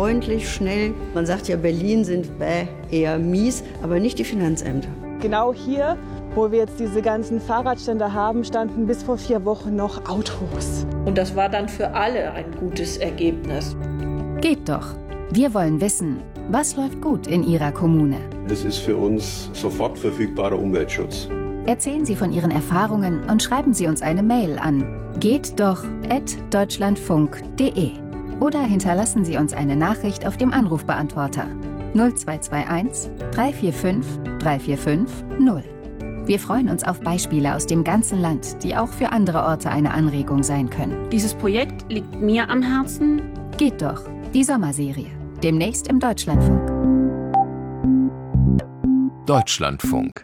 freundlich, schnell. Man sagt ja, Berlin sind eher mies, aber nicht die Finanzämter. Genau hier, wo wir jetzt diese ganzen Fahrradständer haben, standen bis vor 4 Wochen noch Autos. Und das war dann für alle ein gutes Ergebnis. Geht doch. Wir wollen wissen, was läuft gut in Ihrer Kommune. Das ist für uns sofort verfügbarer Umweltschutz. Erzählen Sie von Ihren Erfahrungen und schreiben Sie uns eine Mail an gehtdoch@deutschlandfunk.de oder hinterlassen Sie uns eine Nachricht auf dem Anrufbeantworter 0221 345 345 0. Wir freuen uns auf Beispiele aus dem ganzen Land, die auch für andere Orte eine Anregung sein können. Dieses Projekt liegt mir am Herzen. Geht doch, die Sommerserie. Demnächst im Deutschlandfunk. Deutschlandfunk.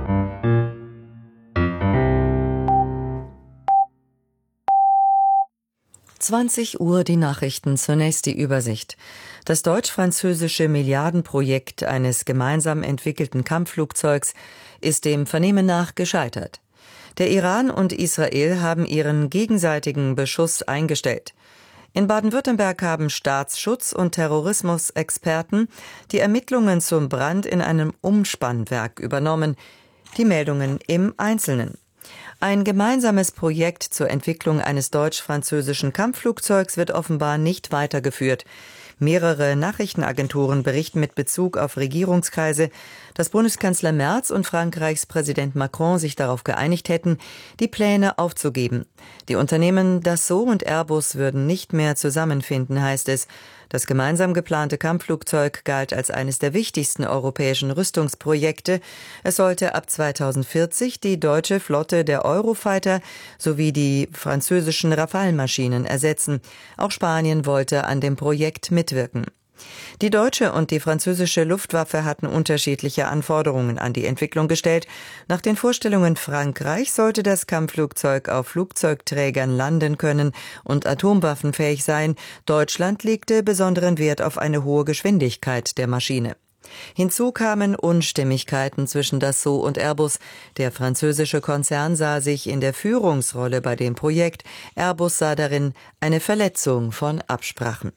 Uhr die Nachrichten, zunächst die Übersicht. Das deutsch-französische Milliardenprojekt eines gemeinsam entwickelten Kampfflugzeugs ist dem Vernehmen nach gescheitert. Der Iran und Israel haben ihren gegenseitigen Beschuss eingestellt. In Baden-Württemberg haben Staatsschutz- und Terrorismusexperten die Ermittlungen zum Brand in einem Umspannwerk übernommen. Die Meldungen im Einzelnen. Ein gemeinsames Projekt zur Entwicklung eines deutsch-französischen Kampfflugzeugs wird offenbar nicht weitergeführt. Mehrere Nachrichtenagenturen berichten mit Bezug auf Regierungskreise, dass Bundeskanzler Merz und Frankreichs Präsident Macron sich darauf geeinigt hätten, die Pläne aufzugeben. Die Unternehmen Dassault und Airbus würden nicht mehr zusammenfinden, heißt es. Das gemeinsam geplante Kampfflugzeug galt als eines der wichtigsten europäischen Rüstungsprojekte. Es sollte ab 2040 die deutsche Flotte der Eurofighter sowie die französischen Rafale-Maschinen ersetzen. Auch Spanien wollte an dem Projekt mitwirken. Die deutsche und die französische Luftwaffe hatten unterschiedliche Anforderungen an die Entwicklung gestellt. Nach den Vorstellungen Frankreichs sollte das Kampfflugzeug auf Flugzeugträgern landen können und atomwaffenfähig sein. Deutschland legte besonderen Wert auf eine hohe Geschwindigkeit der Maschine. Hinzu kamen Unstimmigkeiten zwischen Dassault und Airbus. Der französische Konzern sah sich in der Führungsrolle bei dem Projekt. Airbus sah darin eine Verletzung von Absprachen.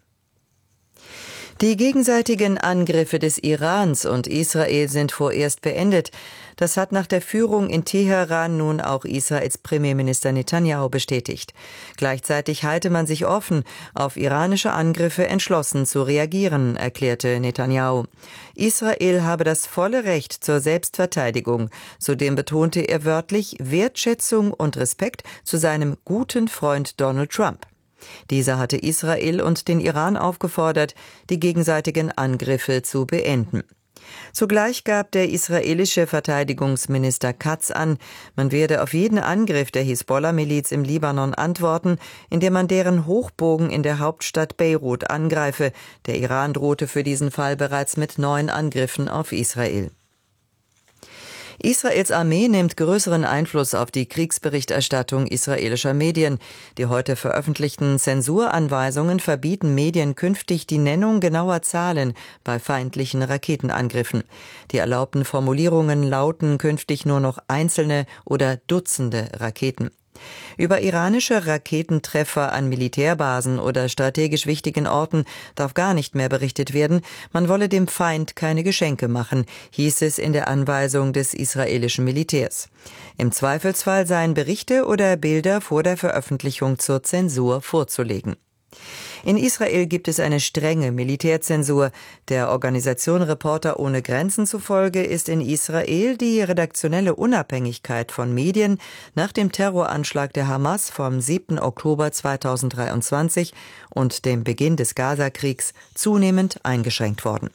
Die gegenseitigen Angriffe des Irans und Israel sind vorerst beendet. Das hat nach der Führung in Teheran nun auch Israels Premierminister Netanyahu bestätigt. Gleichzeitig halte man sich offen, auf iranische Angriffe entschlossen zu reagieren, erklärte Netanyahu. Israel habe das volle Recht zur Selbstverteidigung. Zudem betonte er wörtlich Wertschätzung und Respekt zu seinem guten Freund Donald Trump. Dieser hatte Israel und den Iran aufgefordert, die gegenseitigen Angriffe zu beenden. Zugleich gab der israelische Verteidigungsminister Katz an, man werde auf jeden Angriff der Hisbollah-Miliz im Libanon antworten, indem man deren Hochbogen in der Hauptstadt Beirut angreife. Der Iran drohte für diesen Fall bereits mit 9 Angriffen auf Israel. Israels Armee nimmt größeren Einfluss auf die Kriegsberichterstattung israelischer Medien. Die heute veröffentlichten Zensuranweisungen verbieten Medien künftig die Nennung genauer Zahlen bei feindlichen Raketenangriffen. Die erlaubten Formulierungen lauten künftig nur noch einzelne oder Dutzende Raketen. Über iranische Raketentreffer an Militärbasen oder strategisch wichtigen Orten darf gar nicht mehr berichtet werden. Man wolle dem Feind keine Geschenke machen, hieß es in der Anweisung des israelischen Militärs. Im Zweifelsfall seien Berichte oder Bilder vor der Veröffentlichung zur Zensur vorzulegen. In Israel gibt es eine strenge Militärzensur. Der Organisation Reporter ohne Grenzen zufolge ist in Israel die redaktionelle Unabhängigkeit von Medien nach dem Terroranschlag der Hamas vom 7. Oktober 2023 und dem Beginn des Gazakriegs zunehmend eingeschränkt worden.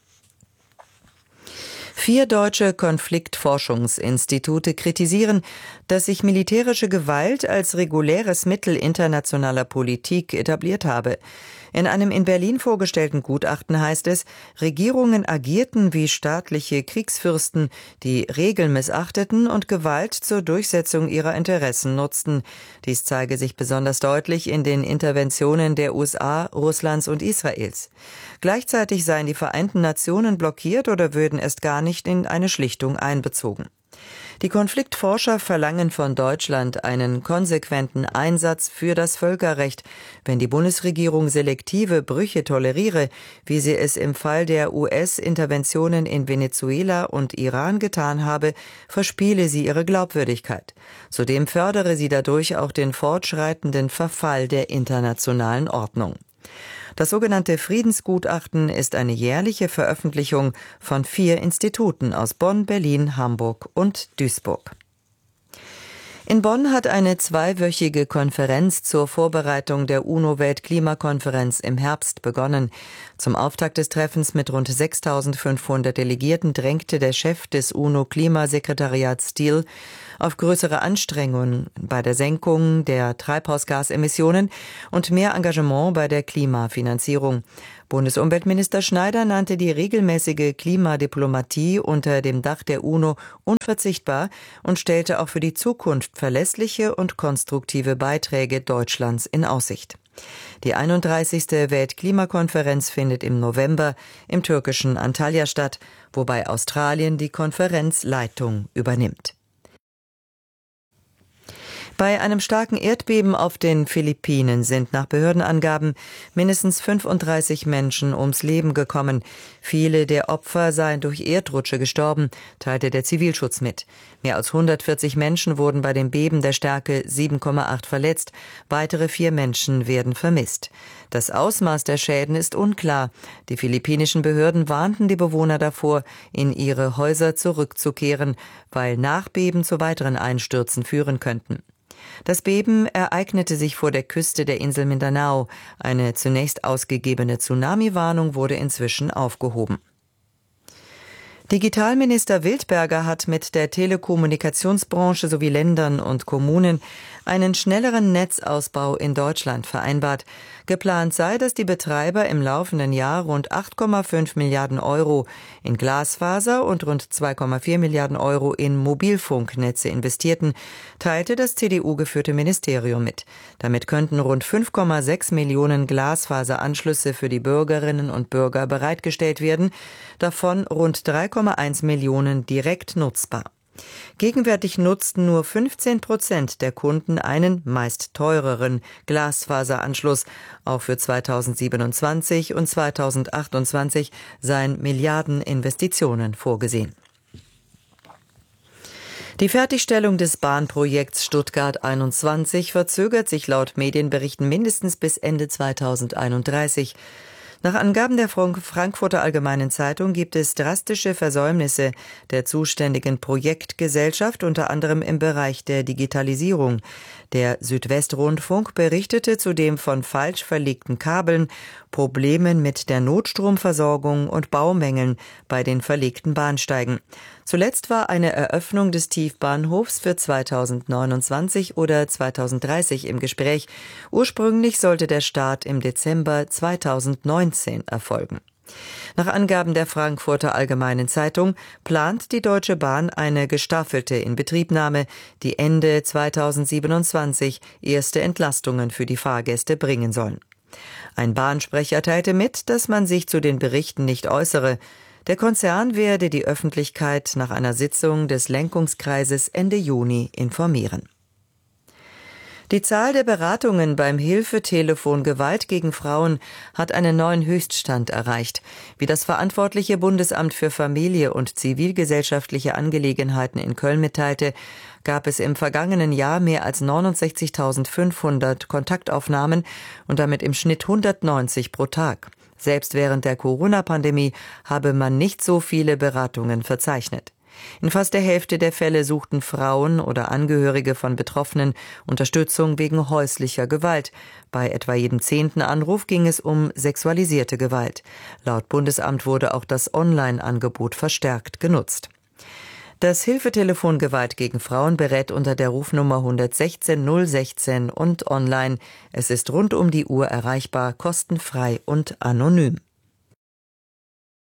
4 deutsche Konfliktforschungsinstitute kritisieren, dass sich militärische Gewalt als reguläres Mittel internationaler Politik etabliert habe. In einem in Berlin vorgestellten Gutachten heißt es, Regierungen agierten wie staatliche Kriegsfürsten, die Regeln missachteten und Gewalt zur Durchsetzung ihrer Interessen nutzten. Dies zeige sich besonders deutlich in den Interventionen der USA, Russlands und Israels. Gleichzeitig seien die Vereinten Nationen blockiert oder würden erst gar nicht in eine Schlichtung einbezogen. Die Konfliktforscher verlangen von Deutschland einen konsequenten Einsatz für das Völkerrecht, wenn die Bundesregierung selektive Brüche toleriere, wie sie es im Fall der US-Interventionen in Venezuela und Iran getan habe, verspiele sie ihre Glaubwürdigkeit. Zudem fördere sie dadurch auch den fortschreitenden Verfall der internationalen Ordnung. Das sogenannte Friedensgutachten ist eine jährliche Veröffentlichung von 4 Instituten aus Bonn, Berlin, Hamburg und Duisburg. In Bonn hat eine 2-wöchige Konferenz zur Vorbereitung der UNO-Weltklimakonferenz im Herbst begonnen. Zum Auftakt des Treffens mit rund 6.500 Delegierten drängte der Chef des UNO-Klimasekretariats Stiel auf größere Anstrengungen bei der Senkung der Treibhausgasemissionen und mehr Engagement bei der Klimafinanzierung. Bundesumweltminister Schneider nannte die regelmäßige Klimadiplomatie unter dem Dach der UNO unverzichtbar und stellte auch für die Zukunft verlässliche und konstruktive Beiträge Deutschlands in Aussicht. Die 31. Weltklimakonferenz findet im November im türkischen Antalya statt, wobei Australien die Konferenzleitung übernimmt. Bei einem starken Erdbeben auf den Philippinen sind nach Behördenangaben mindestens 35 Menschen ums Leben gekommen. Viele der Opfer seien durch Erdrutsche gestorben, teilte der Zivilschutz mit. Mehr als 140 Menschen wurden bei dem Beben der Stärke 7,8 verletzt. Weitere 4 Menschen werden vermisst. Das Ausmaß der Schäden ist unklar. Die philippinischen Behörden warnten die Bewohner davor, in ihre Häuser zurückzukehren, weil Nachbeben zu weiteren Einstürzen führen könnten. Das Beben ereignete sich vor der Küste der Insel Mindanao. Eine zunächst ausgegebene Tsunami-Warnung wurde inzwischen aufgehoben. Digitalminister Wildberger hat mit der Telekommunikationsbranche sowie Ländern und Kommunen einen schnelleren Netzausbau in Deutschland vereinbart. Geplant sei, dass die Betreiber im laufenden Jahr rund 8,5 Milliarden Euro in Glasfaser und rund 2,4 Milliarden Euro in Mobilfunknetze investierten, teilte das CDU-geführte Ministerium mit. Damit könnten rund 5,6 Millionen Glasfaseranschlüsse für die Bürgerinnen und Bürger bereitgestellt werden, davon rund 3,1 Millionen direkt nutzbar. Gegenwärtig nutzten nur 15% der Kunden einen meist teureren Glasfaseranschluss. Auch für 2027 und 2028 seien Milliardeninvestitionen vorgesehen. Die Fertigstellung des Bahnprojekts Stuttgart 21 verzögert sich laut Medienberichten mindestens bis Ende 2031. Nach Angaben der Frankfurter Allgemeinen Zeitung gibt es drastische Versäumnisse der zuständigen Projektgesellschaft, unter anderem im Bereich der Digitalisierung. Der Südwestrundfunk berichtete zudem von falsch verlegten Kabeln, Problemen mit der Notstromversorgung und Baumängeln bei den verlegten Bahnsteigen. Zuletzt war eine Eröffnung des Tiefbahnhofs für 2029 oder 2030 im Gespräch. Ursprünglich sollte der Start im Dezember 2019 erfolgen. Nach Angaben der Frankfurter Allgemeinen Zeitung plant die Deutsche Bahn eine gestaffelte Inbetriebnahme, die Ende 2027 erste Entlastungen für die Fahrgäste bringen sollen. Ein Bahnsprecher teilte mit, dass man sich zu den Berichten nicht äußere. Der Konzern werde die Öffentlichkeit nach einer Sitzung des Lenkungskreises Ende Juni informieren. Die Zahl der Beratungen beim Hilfetelefon Gewalt gegen Frauen hat einen neuen Höchststand erreicht. Wie das verantwortliche Bundesamt für Familie und zivilgesellschaftliche Angelegenheiten in Köln mitteilte, gab es im vergangenen Jahr mehr als 69.500 Kontaktaufnahmen und damit im Schnitt 190 pro Tag. Selbst während der Corona-Pandemie habe man nicht so viele Beratungen verzeichnet. In fast der Hälfte der Fälle suchten Frauen oder Angehörige von Betroffenen Unterstützung wegen häuslicher Gewalt. Bei etwa jedem 10. Anruf ging es um sexualisierte Gewalt. Laut Bundesamt wurde auch das Online-Angebot verstärkt genutzt. Das Hilfetelefon Gewalt gegen Frauen berät unter der Rufnummer 116 016 und online. Es ist rund um die Uhr erreichbar, kostenfrei und anonym.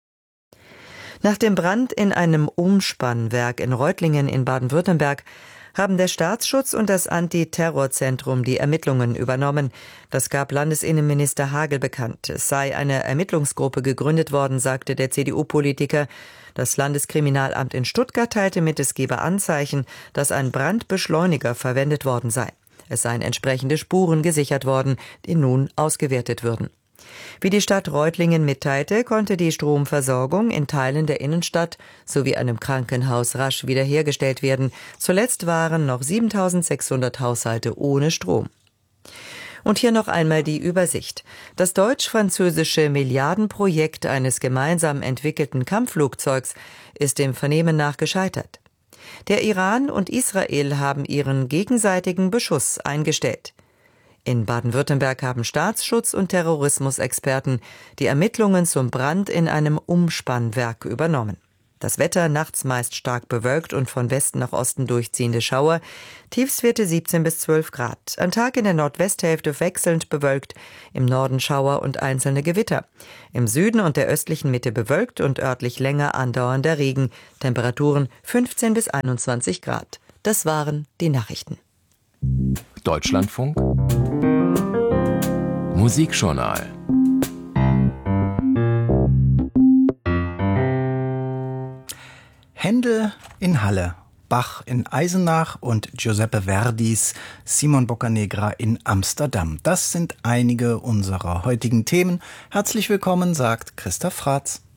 Nach dem Brand in einem Umspannwerk in Reutlingen in Baden-Württemberg haben der Staatsschutz und das Antiterrorzentrum die Ermittlungen übernommen. Das gab Landesinnenminister Hagel bekannt. Es sei eine Ermittlungsgruppe gegründet worden, sagte der CDU-Politiker. Das Landeskriminalamt in Stuttgart teilte mit, es gebe Anzeichen, dass ein Brandbeschleuniger verwendet worden sei. Es seien entsprechende Spuren gesichert worden, die nun ausgewertet würden. Wie die Stadt Reutlingen mitteilte, konnte die Stromversorgung in Teilen der Innenstadt sowie einem Krankenhaus rasch wiederhergestellt werden. Zuletzt waren noch 7.600 Haushalte ohne Strom. Und hier noch einmal die Übersicht. Das deutsch-französische Milliardenprojekt eines gemeinsam entwickelten Kampfflugzeugs ist dem Vernehmen nach gescheitert. Der Iran und Israel haben ihren gegenseitigen Beschuss eingestellt. In Baden-Württemberg haben Staatsschutz und Terrorismusexperten die Ermittlungen zum Brand in einem Umspannwerk übernommen. Das Wetter nachts meist stark bewölkt und von Westen nach Osten durchziehende Schauer, Tiefstwerte 17 bis 12 Grad. Am Tag in der Nordwesthälfte wechselnd bewölkt, im Norden Schauer und einzelne Gewitter. Im Süden und der östlichen Mitte bewölkt und örtlich länger andauernder Regen. Temperaturen 15 bis 21 Grad. Das waren die Nachrichten. Deutschlandfunk Musikjournal. Händel in Halle, Bach in Eisenach und Giuseppe Verdis Simon Boccanegra in Amsterdam. Das sind einige unserer heutigen Themen. Herzlich willkommen, sagt Christoph Fratz.